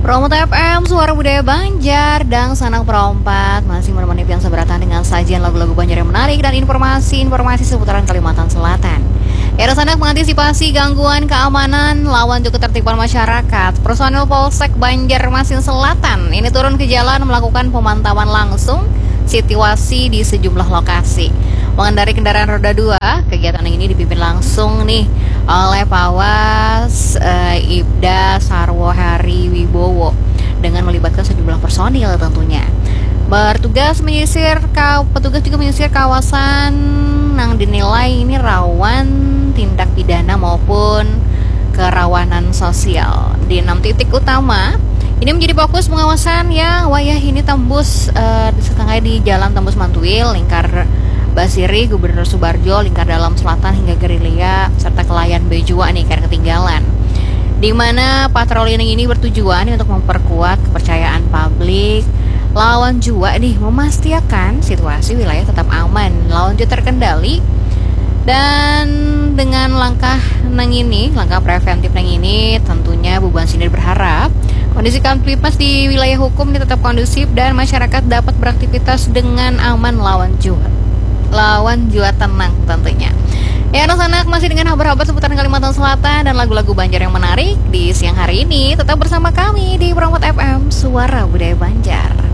Promote FM, Suara Budaya Banjar, dan Sanak Perompak masih menemani pian seberatan dengan sajian lagu-lagu Banjar yang menarik dan informasi-informasi seputaran Kalimantan Selatan. Era Sanak mengantisipasi gangguan keamanan lawan juga ketertiban masyarakat. Personel Polsek Banjarmasin Selatan ini turun ke jalan melakukan pemantauan langsung situasi di sejumlah lokasi. Mengendarai kendaraan roda 2, kegiatan ini dipimpin langsung nih oleh Pawas Ibda Sarwo Hari Wibowo dengan melibatkan sejumlah personil tentunya. Petugas juga menyisir kawasan yang dinilai ini rawan tindak pidana maupun kerawanan sosial. Di 6 titik utama ini menjadi fokus pengawasan yang wayah ini tembus setengah di Jalan Tembus Mantuil, Lingkar Basiri, Gubernur Subarjo, Lingkar Dalam Selatan hingga Gerilya, serta Kelayan Bejua nih karena ketinggalan. Di mana patroli ini bertujuan untuk memperkuat kepercayaan publik lawan jua nih, memastikan situasi wilayah tetap aman, lawan jua terkendali. Dan dengan langkah preventif ini tentunya Buban Sindir berharap kondisi kamtipmas di wilayah hukum ini tetap kondusif dan masyarakat dapat beraktivitas dengan aman lawan jua tenang tentunya. Ya, anak-anak masih dengan kabar-kabar seputaran Kalimantan Selatan dan lagu-lagu Banjar yang menarik di siang hari ini. Tetap bersama kami di Promote FM, Suara Budaya Banjar.